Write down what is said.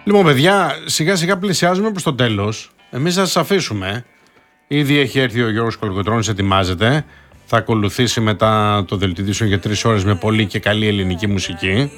Λοιπόν, παιδιά, σιγά σιγά πλησιάζουμε προς το τέλος. Εμείς θα σας αφήσουμε. Ήδη έχει έρθει ο Γιώργος Κολοκοτρώνης, ετοιμάζεται. Θα ακολουθήσει μετά το δελτίο για 3 ώρες με πολύ και καλή ελληνική μουσική.